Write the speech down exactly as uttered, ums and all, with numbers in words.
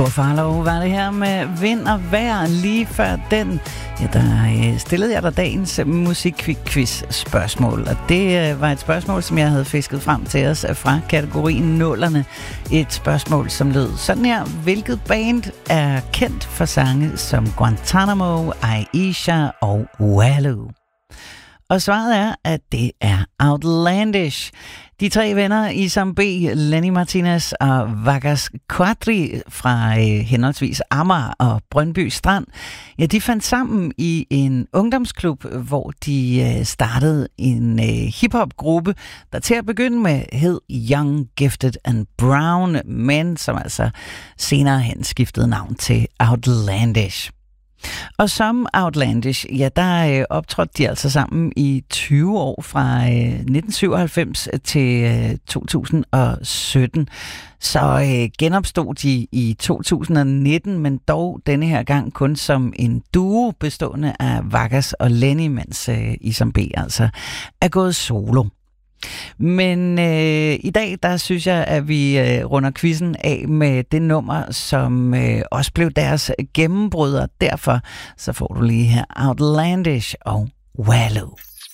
Farlow var det her med vind og vejr. Lige før den, ja, der stillede jeg dig dagens musikquiz spørgsmål. Og det var et spørgsmål, som jeg havde fisket frem til os fra kategorien nullerne. Et spørgsmål, som lød sådan her. Hvilket band er kendt for sange som Guantanamo, Aisha og Waloo? Og svaret er, at det er Outlandish. De tre venner, Isam B, Lenny Martinez og Vargas Quadri fra øh, henholdsvis Amager og Brøndby Strand, ja, de fandt sammen i en ungdomsklub, hvor de øh, startede en øh, hiphop-gruppe, der til at begynde med hed Young, Gifted and Brown, men som altså senere hen skiftede navn til Outlandish. Og som Outlandish, ja, der øh, optrådte de altså sammen i tyve år, fra øh, nitten syvoghalvfems til øh, to tusind og sytten. Så øh, genopstod de i to tusind og nitten, men dog denne her gang kun som en duo bestående af Vargas og Lenny, mens øh, Isam B altså er gået solo. Men øh, i dag, der synes jeg, at vi øh, runder quizzen af med det nummer, som øh, også blev deres gennembrud, og derfor så får du lige her Outlandish og Waloo.